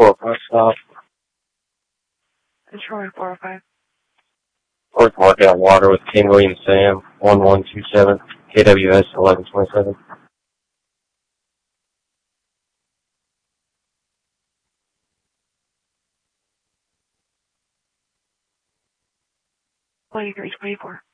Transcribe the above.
405 stop. Detroit 405. Fourth Market on Water with Kingley and Sam, 1127, KWS 1127. Twenty-three 24.